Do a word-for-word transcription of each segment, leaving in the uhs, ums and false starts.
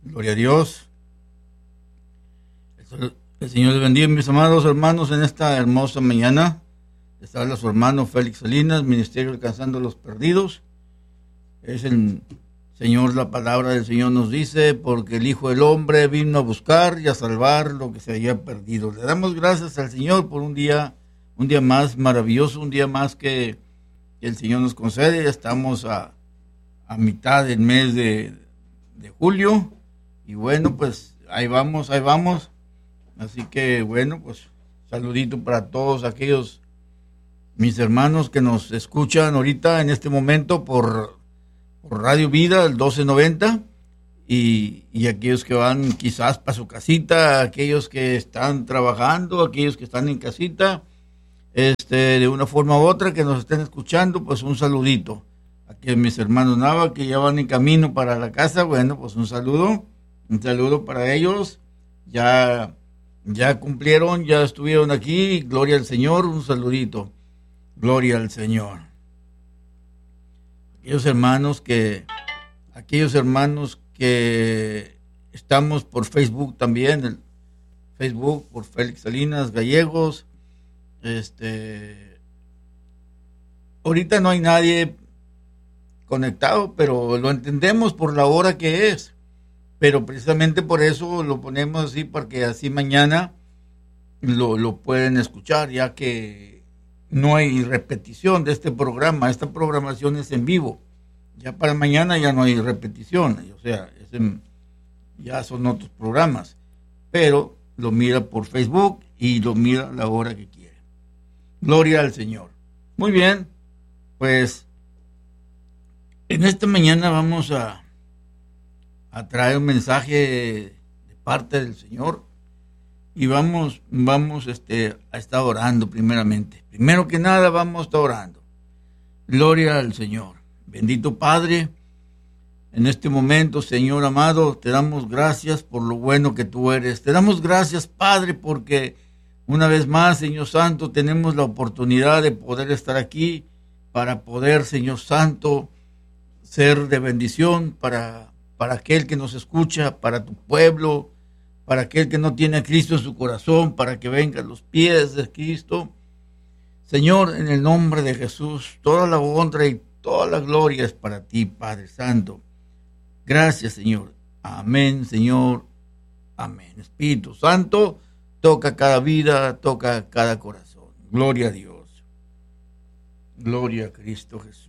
Gloria a Dios. El Señor les bendiga, mis amados hermanos, en esta hermosa mañana. Les habla su hermano Félix Salinas, Ministerio Alcanzando a los Perdidos. Es el Señor, la palabra del Señor nos dice, porque el Hijo del Hombre vino a buscar y a salvar lo que se había perdido. Le damos gracias al Señor por un día, un día más maravilloso, un día más que, que el Señor nos concede. Ya estamos a, a mitad del mes de, de julio. Y bueno, pues ahí vamos, ahí vamos. Así que bueno, pues saludito para todos aquellos mis hermanos que nos escuchan ahorita en este momento por, por Radio Vida, el doce noventa, y, y aquellos que van quizás para su casita, aquellos que están trabajando, aquellos que están en casita, este, de una forma u otra que nos estén escuchando, pues un saludito. Aquí mis hermanos Nava que ya van en camino para la casa, bueno, pues un saludo. Un saludo para ellos, ya, ya cumplieron, ya estuvieron aquí, gloria al Señor, un saludito, gloria al Señor. Aquellos hermanos que, aquellos hermanos que estamos por Facebook también, el Facebook por Félix Salinas Gallegos, este, ahorita no hay nadie conectado, pero lo entendemos por la hora que es. Pero precisamente por eso lo ponemos así, porque así mañana lo, lo pueden escuchar, ya que no hay repetición de este programa. Esta programación es en vivo. Ya para mañana ya no hay repetición, o sea, es en, ya son otros programas. Pero lo mira por Facebook y lo mira a la hora que quiere. Gloria al Señor. Muy bien, pues en esta mañana vamos a a traer un mensaje de parte del Señor y vamos, vamos este, a estar orando primeramente. Primero que nada vamos a estar orando. Gloria al Señor. Bendito Padre, en este momento, Señor amado, te damos gracias por lo bueno que tú eres. Te damos gracias, Padre, porque una vez más, Señor Santo, tenemos la oportunidad de poder estar aquí para poder, Señor Santo, ser de bendición para para aquel que nos escucha, para tu pueblo, para aquel que no tiene a Cristo en su corazón, para que venga a los pies de Cristo. Señor, en el nombre de Jesús, toda la honra y toda la gloria es para ti, Padre Santo. Gracias, Señor. Amén, Señor. Amén. Espíritu Santo, toca cada vida, toca cada corazón. Gloria a Dios. Gloria a Cristo Jesús.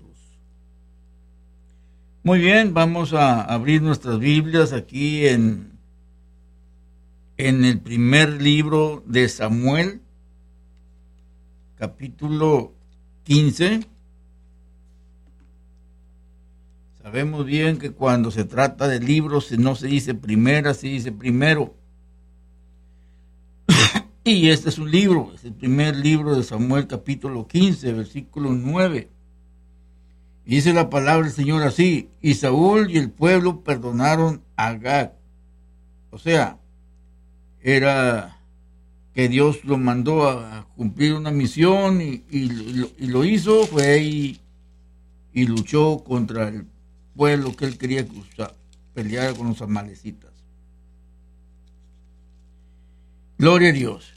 Muy bien, vamos a abrir nuestras Biblias aquí en, en el primer libro de Samuel, capítulo quince. Sabemos bien que cuando se trata de libros no se dice primera, se dice primero. Y este es un libro, es el primer libro de Samuel, capítulo quince, versículo nueve. Y dice la palabra del Señor así: y Saúl y el pueblo perdonaron a Agag. O sea, era que Dios lo mandó a cumplir una misión y, y, lo, y lo hizo, fue y, y luchó contra el pueblo que él quería cruzar, pelear con los amalecitas. Gloria a Dios.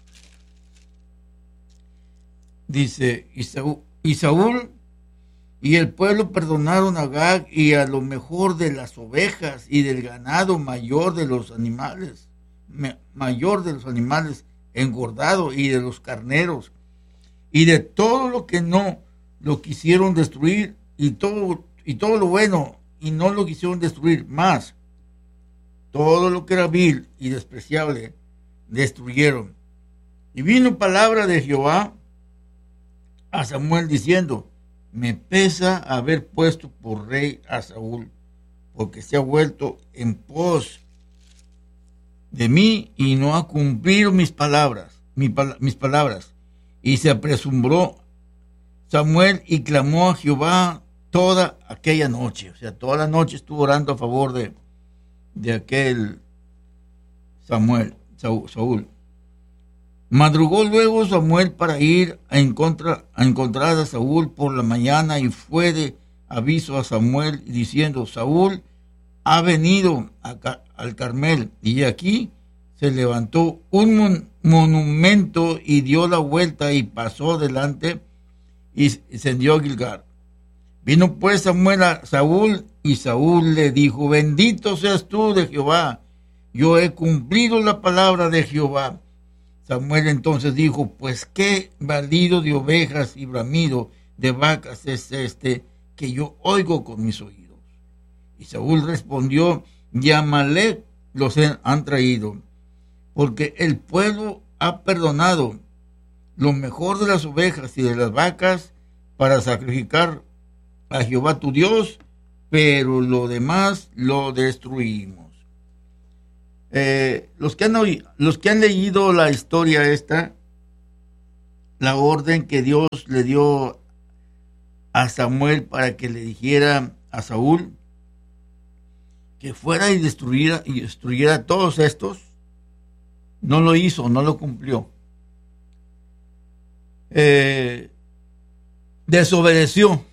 Dice, y Saúl, y Saúl y el pueblo perdonaron a Agag y a lo mejor de las ovejas y del ganado mayor de los animales, mayor de los animales engordado y de los carneros y de todo lo que no lo quisieron destruir y todo y todo lo bueno y no lo quisieron destruir más. Todo lo que era vil y despreciable destruyeron. Y vino palabra de Jehová a Samuel diciendo: me pesa haber puesto por rey a Saúl, porque se ha vuelto en pos de mí y no ha cumplido mis palabras, mi, mis palabras. Y se apresuró Samuel y clamó a Jehová toda aquella noche. O sea, toda la noche estuvo orando a favor de, de aquel Samuel, Saúl. Madrugó luego Samuel para ir a, encontra, a encontrar a Saúl por la mañana y fue de aviso a Samuel diciendo: Saúl ha venido a, al Carmel, y aquí se levantó un mon, monumento y dio la vuelta y pasó delante y descendió a Gilgal. Vino pues Samuel a Saúl, y Saúl le dijo: bendito seas tú de Jehová, yo he cumplido la palabra de Jehová. Samuel entonces dijo: pues qué balido de ovejas y bramido de vacas es este que yo oigo con mis oídos. Y Saúl respondió: y Amalec los han traído, porque el pueblo ha perdonado lo mejor de las ovejas y de las vacas para sacrificar a Jehová tu Dios, pero lo demás lo destruimos. Eh, los, que han oído, los que han leído la historia esta, la orden que Dios le dio a Samuel para que le dijera a Saúl que fuera y destruyera, y destruyera a todos estos, no lo hizo, no lo cumplió. Eh, desobedeció.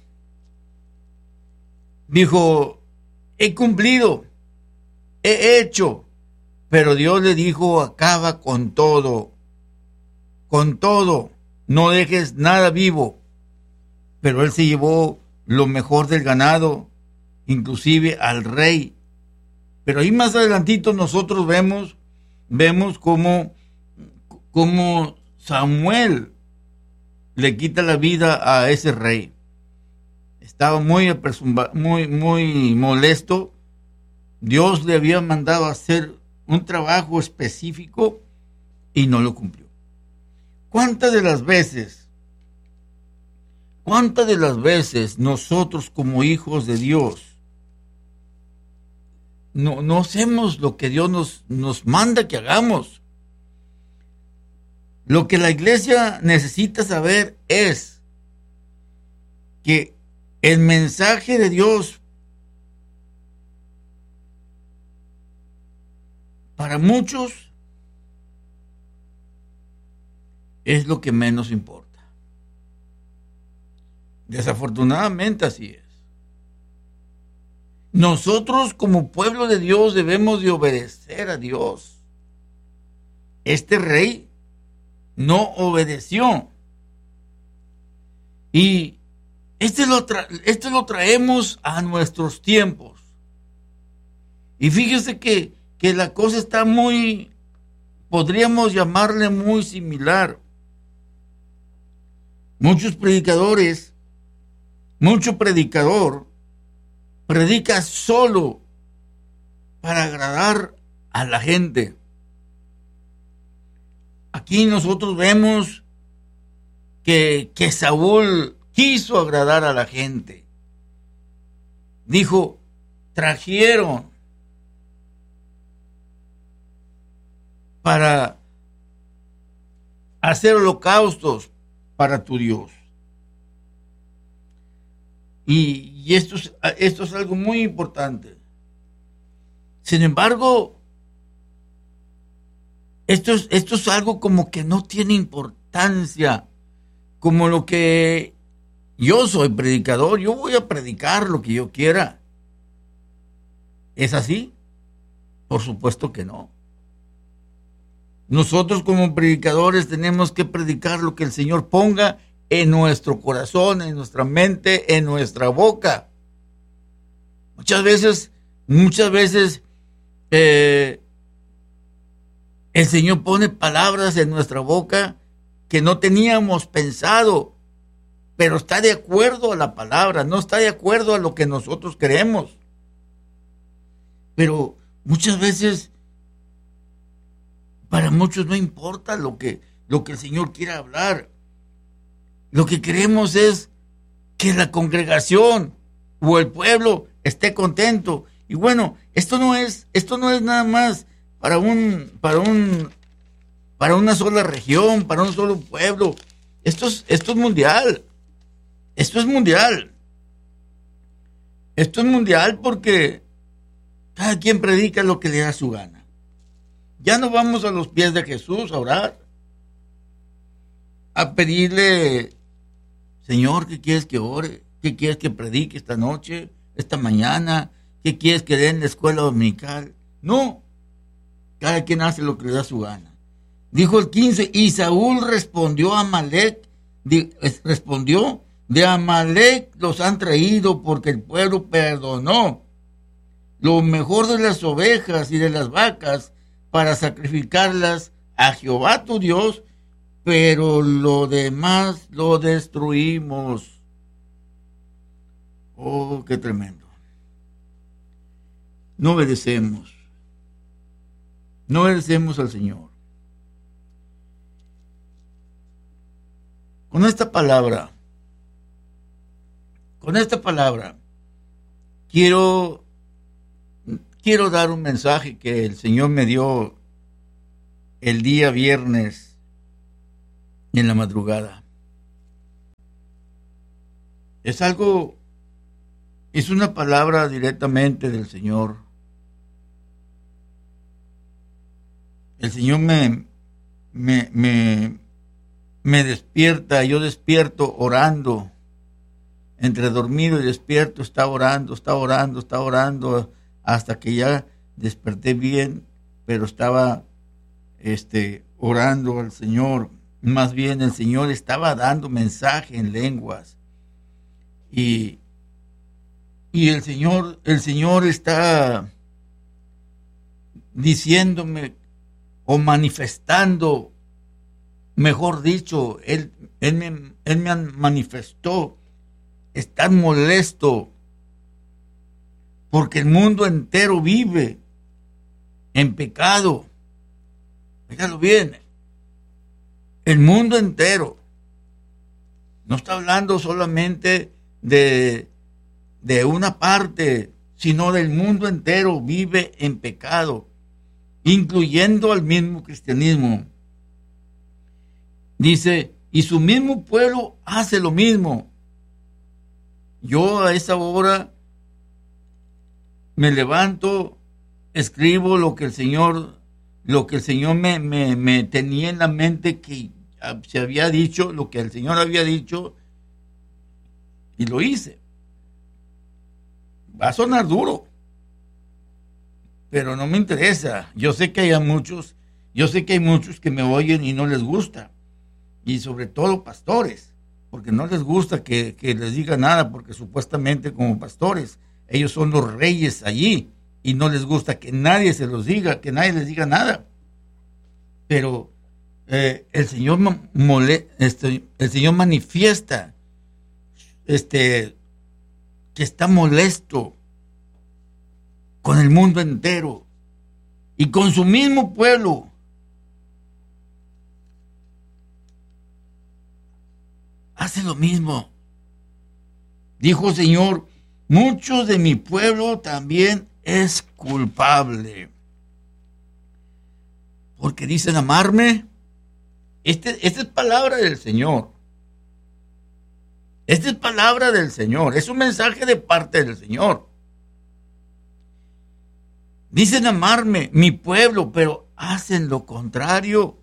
Dijo: he cumplido, he hecho. Pero Dios le dijo: acaba con todo, con todo, no dejes nada vivo. Pero él se llevó lo mejor del ganado, inclusive al rey. Pero ahí más adelantito nosotros vemos, vemos cómo, cómo Samuel le quita la vida a ese rey. Estaba muy, muy, muy molesto. Dios le había mandado a hacer un trabajo específico y no lo cumplió. ¿Cuántas de las veces, cuántas de las veces nosotros como hijos de Dios no, no hacemos lo que Dios nos, nos manda que hagamos? Lo que la iglesia necesita saber es que el mensaje de Dios para muchos es lo que menos importa. Desafortunadamente así es. Nosotros como pueblo de Dios debemos de obedecer a Dios. Este rey no obedeció. Y este lo, tra- este lo traemos a nuestros tiempos. Y fíjese que que la cosa está muy, podríamos llamarle muy similar. Muchos predicadores, mucho predicador, predica solo para agradar a la gente. Aquí nosotros vemos que, que Saúl quiso agradar a la gente. Dijo: trajeron para hacer holocaustos para tu Dios. Y, y esto, es, esto es algo muy importante. Sin embargo, esto es, esto es algo como que no tiene importancia, como lo que yo soy predicador, yo voy a predicar lo que yo quiera. ¿Es así? Por supuesto que no. Nosotros como predicadores tenemos que predicar lo que el Señor ponga en nuestro corazón, en nuestra mente, en nuestra boca. Muchas veces, muchas veces eh, el Señor pone palabras en nuestra boca que no teníamos pensado, pero está de acuerdo a la palabra, no está de acuerdo a lo que nosotros queremos. Pero muchas veces para muchos no importa lo que, lo que el Señor quiera hablar. Lo que queremos es que la congregación o el pueblo esté contento. Y bueno, esto no es, esto no es nada más para un, para un, para una sola región, para un solo pueblo. Esto es, esto es mundial. Esto es mundial. Esto es mundial porque cada quien predica lo que le da su gana. Ya no vamos a los pies de Jesús a orar, a pedirle: Señor, ¿qué quieres que ore? ¿Qué quieres que predique esta noche, esta mañana? ¿Qué quieres que dé en la escuela dominical? No, cada quien hace lo que le da su gana. Dijo el quince, y Saúl respondió a Amalec, respondió, de Amalec los han traído porque el pueblo perdonó lo mejor de las ovejas y de las vacas para sacrificarlas a Jehová tu Dios, pero lo demás lo destruimos. Oh, qué tremendo. No obedecemos. No obedecemos al Señor. Con esta palabra, con esta palabra, quiero, quiero dar un mensaje que el Señor me dio el día viernes en la madrugada. Es algo, es una palabra directamente del Señor. El Señor me, me, me, me despierta, yo despierto orando, entre dormido y despierto, está orando, está orando, está orando, hasta que ya desperté bien, pero estaba este, orando al Señor. Más bien el Señor estaba dando mensaje en lenguas, y, y el Señor, el Señor está diciéndome, o manifestando, mejor dicho, Él, él, me, él me manifestó estar molesto porque el mundo entero vive en pecado. Fíjalo bien, el mundo entero. No está hablando solamente de, de una parte, sino del mundo entero vive en pecado, incluyendo al mismo cristianismo. Dice, y su mismo pueblo hace lo mismo. Yo a esa hora me levanto, escribo lo que el Señor, lo que el Señor me, me, me tenía en la mente que se había dicho, lo que el Señor había dicho, y lo hice. Va a sonar duro, pero no me interesa. Yo sé que hay muchos, yo sé que hay muchos que me oyen y no les gusta, y sobre todo pastores, porque no les gusta que, que les diga nada, porque supuestamente como pastores, ellos son los reyes allí, y no les gusta que nadie se los diga, que nadie les diga nada. Pero eh, el Señor mole, este, el Señor manifiesta este, que está molesto con el mundo entero y con su mismo pueblo. Hace lo mismo. Dijo el Señor, mucho de mi pueblo también es culpable, porque dicen amarme. Este, esta es palabra del Señor. Esta es palabra del Señor. Es un mensaje de parte del Señor. Dicen amarme, mi pueblo, pero hacen lo contrario.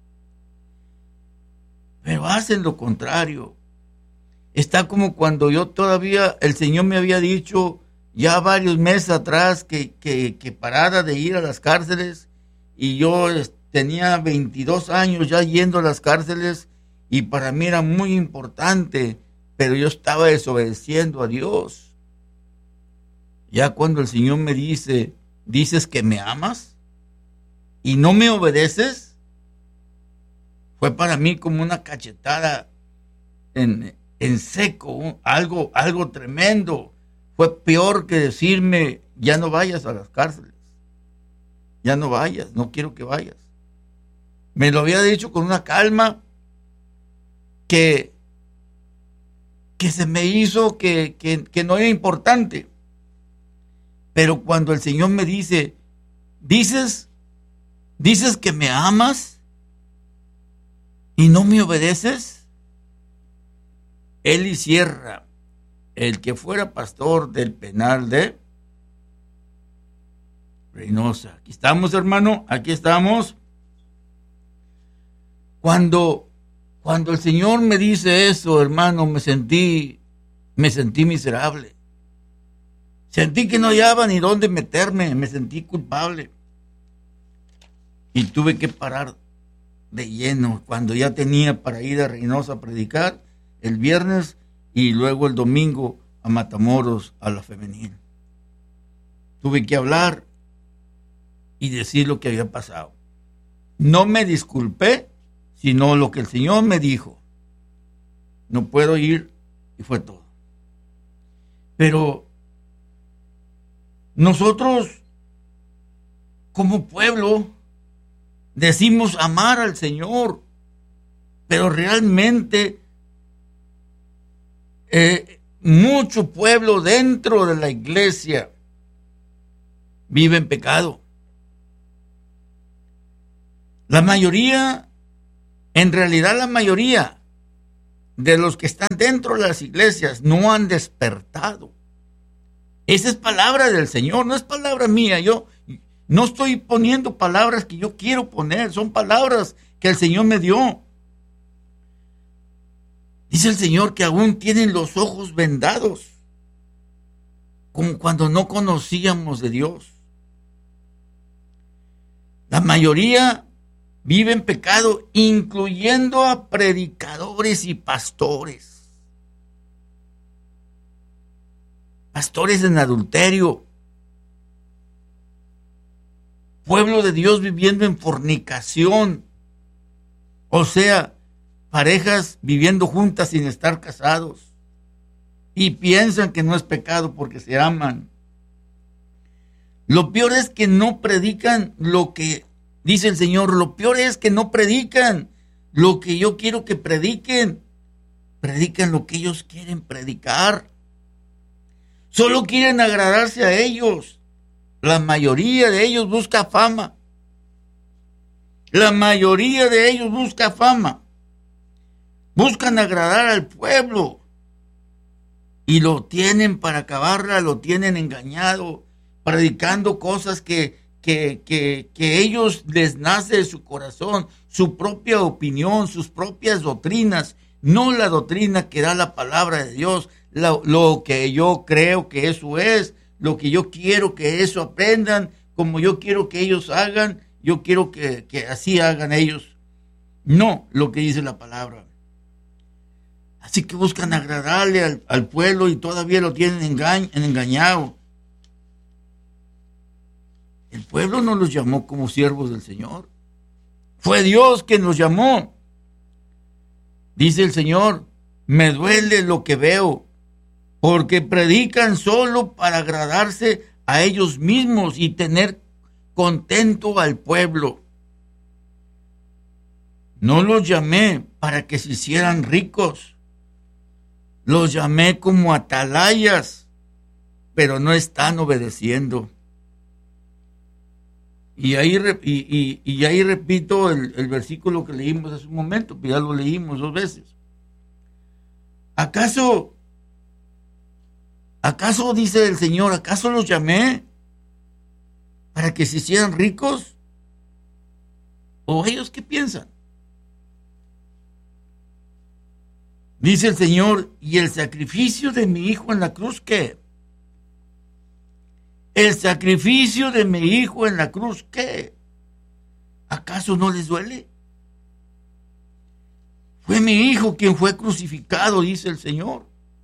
Pero hacen lo contrario. Está como cuando yo todavía, el Señor me había dicho ya varios meses atrás que, que, que parara de ir a las cárceles, y yo tenía veintidós años ya yendo a las cárceles, y para mí era muy importante, pero yo estaba desobedeciendo a Dios. Ya cuando el Señor me dice, dices que me amas y no me obedeces, fue para mí como una cachetada en, en seco, algo, algo tremendo. Fue peor que decirme, ya no vayas a las cárceles, ya no vayas, no quiero que vayas. Me lo había dicho con una calma que, que se me hizo que, que, que no era importante. Pero cuando el Señor me dice, dices, dices que me amas y no me obedeces, Eli Sierra, el que fuera pastor del penal de Reynosa. Aquí estamos, hermano, aquí estamos. Cuando, cuando el Señor me dice eso, hermano, me sentí, me sentí miserable. Sentí que no hallaba ni dónde meterme, me sentí culpable. Y tuve que parar de lleno cuando ya tenía para ir a Reynosa a predicar el viernes y luego el domingo a Matamoros a la femenil. Tuve que hablar y decir lo que había pasado. No me disculpé, sino lo que el Señor me dijo. No puedo ir, y fue todo. Pero nosotros, como pueblo, decimos amar al Señor, pero realmente eh, mucho pueblo dentro de la iglesia vive en pecado. La mayoría, en realidad la mayoría de los que están dentro de las iglesias no han despertado. Esa es palabra del Señor, no es palabra mía. Yo no estoy poniendo palabras que yo quiero poner, son palabras que el Señor me dio. Dice el Señor que aún tienen los ojos vendados, como cuando no conocíamos de Dios. La mayoría vive en pecado, incluyendo a predicadores y pastores. Pastores en adulterio. Pueblo de Dios viviendo en fornicación. O sea, parejas viviendo juntas sin estar casados. Y piensan que no es pecado porque se aman. Lo peor es que no predican lo que dice el Señor. Lo peor es que no predican lo que yo quiero que prediquen. Predican lo que ellos quieren predicar. Solo quieren agradarse a ellos. La mayoría de ellos busca fama. La mayoría de ellos busca fama. Buscan agradar al pueblo. Y lo tienen para acabarla, lo tienen engañado, predicando cosas que, que, que, que ellos les nace de su corazón, su propia opinión, sus propias doctrinas, no la doctrina que da la palabra de Dios, lo, lo que yo creo que eso es, lo que yo quiero que eso aprendan, como yo quiero que ellos hagan, yo quiero que, que así hagan ellos. No lo que dice la palabra. Así que buscan agradarle al, al pueblo y todavía lo tienen engañ, engañado. El pueblo no los llamó como siervos del Señor. Fue Dios quien nos llamó. Dice el Señor, me duele lo que veo, porque predican solo para agradarse a ellos mismos y tener contento al pueblo. No los llamé para que se hicieran ricos. Los llamé como atalayas, pero no están obedeciendo. Y ahí, y, y, y ahí repito el, el versículo que leímos hace un momento, que ya lo leímos dos veces. ¿Acaso, acaso dice el Señor, acaso los llamé para que se hicieran ricos? ¿O ellos qué piensan? Dice el Señor, ¿y el sacrificio de mi hijo en la cruz qué? ¿El sacrificio de mi hijo en la cruz qué? ¿Acaso no les duele? Fue mi hijo quien fue crucificado, dice el Señor,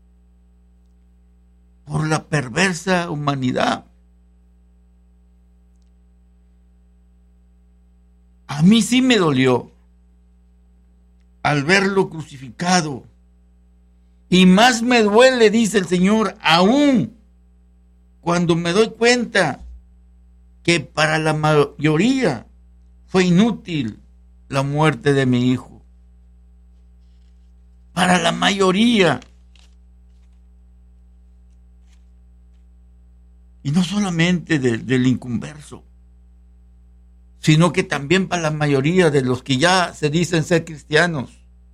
por la perversa humanidad. A mí sí me dolió al verlo crucificado. Y más me duele, dice el Señor, aún cuando me doy cuenta que para la mayoría fue inútil la muerte de mi hijo. Para la mayoría. Y no solamente de, del inconverso, sino que también para la mayoría de los que ya se dicen ser cristianos.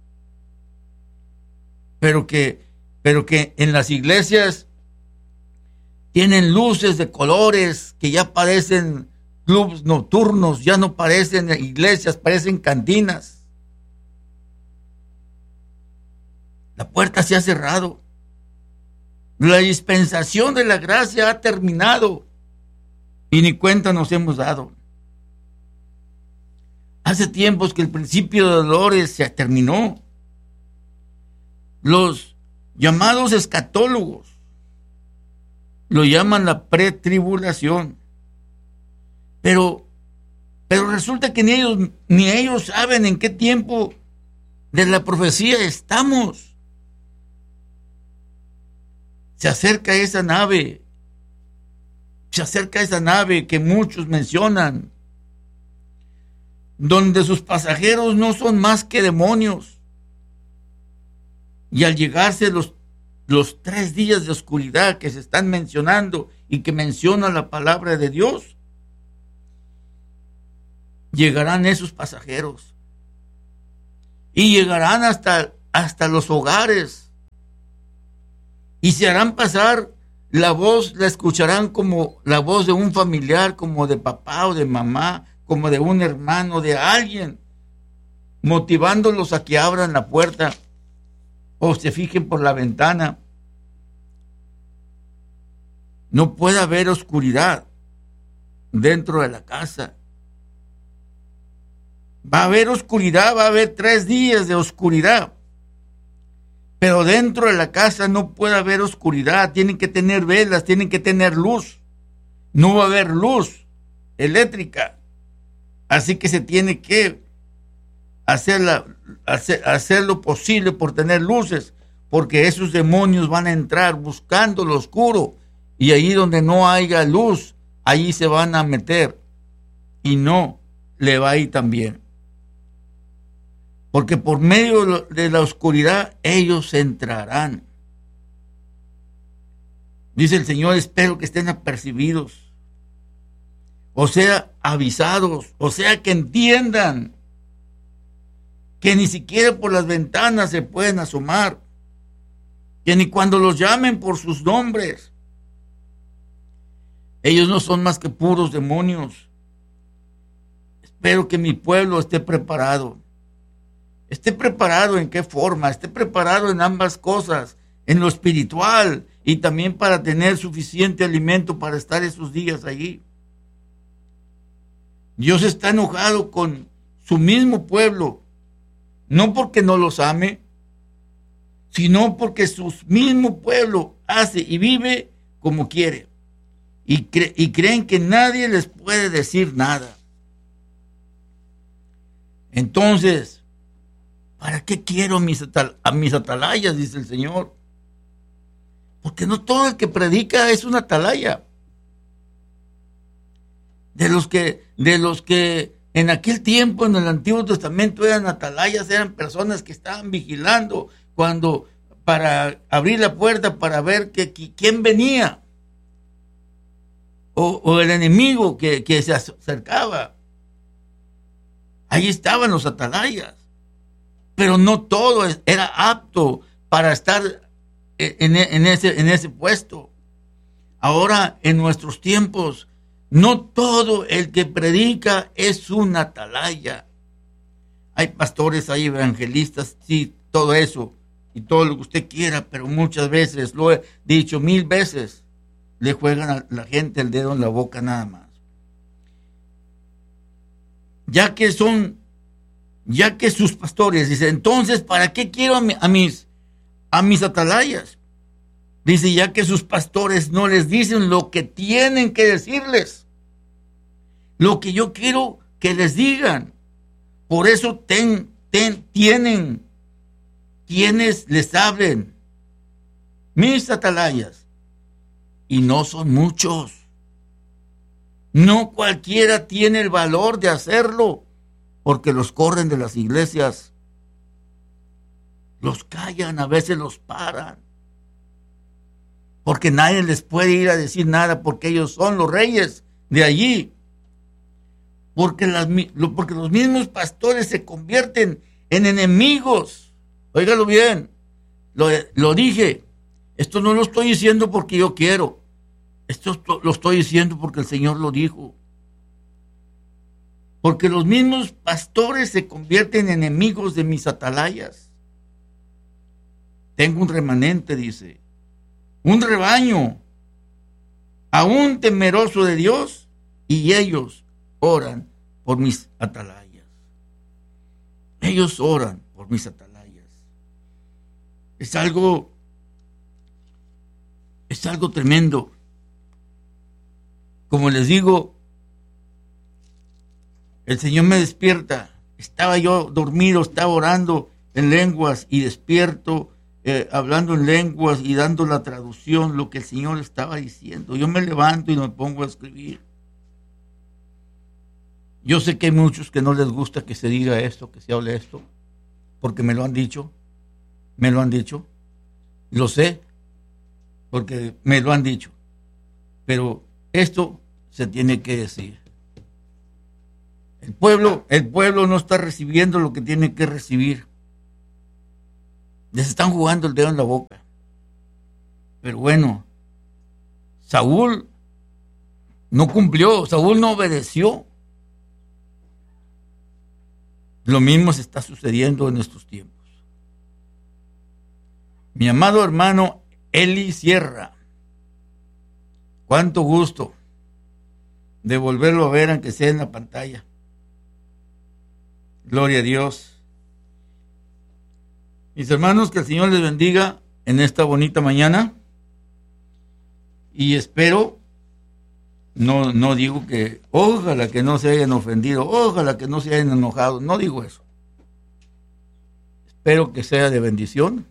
Pero que, pero que en las iglesias tienen luces de colores que ya parecen clubes nocturnos, ya no parecen iglesias, parecen cantinas. La puerta se ha cerrado. La dispensación de la gracia ha terminado y ni cuenta nos hemos dado. Hace tiempos que el principio de dolores se terminó. Los llamados escatólogos lo llaman la pretribulación. Pero, pero resulta que ni ellos, ni ellos saben en qué tiempo de la profecía estamos. Se acerca esa nave, se acerca esa nave que muchos mencionan, donde sus pasajeros no son más que demonios. Y al llegarse los, los tres días de oscuridad que se están mencionando y que menciona la palabra de Dios, llegarán esos pasajeros y llegarán hasta, hasta los hogares y se harán pasar la voz, la escucharán como la voz de un familiar, como de papá o de mamá, como de un hermano, de alguien, motivándolos a que abran la puerta o se fijen por la ventana. No puede haber oscuridad dentro de la casa. Va a haber oscuridad, va a haber tres días de oscuridad. Pero dentro de la casa no puede haber oscuridad. Tienen que tener velas, tienen que tener luz. No va a haber luz eléctrica. Así que se tiene que hacer, la, hacer, hacer lo posible por tener luces, porque esos demonios van a entrar buscando lo oscuro, y ahí donde no haya luz, allí se van a meter, y no le va a ir tan bien. Porque por medio de la oscuridad ellos entrarán. Dice el Señor, espero que estén apercibidos, o sea, avisados, o sea, que entiendan que ni siquiera por las ventanas se pueden asomar, que ni cuando los llamen por sus nombres. Ellos no son más que puros demonios. Espero que mi pueblo esté preparado. Esté preparado en qué forma, esté preparado en ambas cosas, en lo espiritual y también para tener suficiente alimento para estar esos días allí. Dios está enojado con su mismo pueblo, no porque no los ame, sino porque su mismo pueblo hace y vive como quiere, y, cre- y creen que nadie les puede decir nada. Entonces, ¿para qué quiero a mis, atal- a mis atalayas? Dice el Señor. Porque no todo el que predica es una atalaya. De los que, de los que en aquel tiempo, en el Antiguo Testamento, eran atalayas, eran personas que estaban vigilando cuando, para abrir la puerta para ver que, que, quién venía. O, o el enemigo que, que se acercaba. Ahí estaban los atalayas. Pero no todo era apto para estar en, en, ese, en ese puesto. Ahora, en nuestros tiempos, no todo el que predica es un atalaya. Hay pastores, hay evangelistas, sí, todo eso, y todo lo que usted quiera, pero muchas veces, lo he dicho mil veces, le juegan a la gente el dedo en la boca nada más. Ya que son, ya que sus pastores, dice, entonces, ¿para qué quiero a, mi, a mis, a mis atalayas? Dice, ya que sus pastores no les dicen lo que tienen que decirles, lo que yo quiero que les digan. Por eso ten, ten, tienen quienes les hablen, mis atalayas, y no son muchos. No cualquiera tiene el valor de hacerlo, porque los corren de las iglesias, los callan, a veces los paran, porque nadie les puede ir a decir nada, porque ellos son los reyes de allí, porque, las, porque los mismos pastores se convierten en enemigos. Óigalo bien, lo, lo dije, esto no lo estoy diciendo porque yo quiero, esto lo estoy diciendo porque el Señor lo dijo. Porque los mismos pastores se convierten en enemigos de mis atalayas. Tengo un remanente, dice, un rebaño, aún temeroso de Dios, y ellos oran por mis atalayas. Ellos oran por mis atalayas. Es algo, es algo tremendo. Como les digo, el Señor me despierta. Estaba yo dormido, estaba orando en lenguas y despierto, eh, hablando en lenguas y dando la traducción, lo que el Señor estaba diciendo. Yo me levanto y me pongo a escribir. Yo sé que hay muchos que no les gusta que se diga esto, que se hable esto, porque me lo han dicho, me lo han dicho, lo sé, porque me lo han dicho, pero esto se tiene que decir. El pueblo, el pueblo no está recibiendo lo que tiene que recibir. Les están jugando el dedo en la boca. Pero bueno, Saúl no cumplió, Saúl no obedeció. Lo mismo se está sucediendo en estos tiempos. Mi amado hermano Eli Sierra, cuánto gusto de volverlo a ver, aunque sea en la pantalla. Gloria a Dios. Mis hermanos, que el Señor les bendiga en esta bonita mañana. Y espero, no, no digo que, ojalá que no se hayan ofendido, ojalá que no se hayan enojado, no digo eso. Espero que sea de bendición.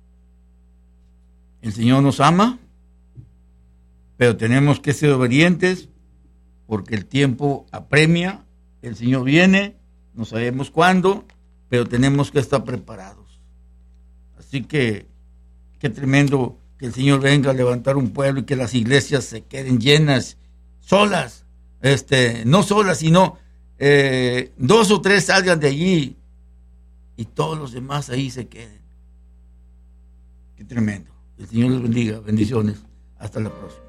El Señor nos ama, pero tenemos que ser obedientes porque el tiempo apremia, el Señor viene, no sabemos cuándo, pero tenemos que estar preparados. Así que, qué tremendo que el Señor venga a levantar un pueblo y que las iglesias se queden llenas, solas, este, no solas, sino eh, dos o tres salgan de allí y todos los demás ahí se queden. Qué tremendo. El Señor les bendiga. Bendiciones. Hasta la próxima.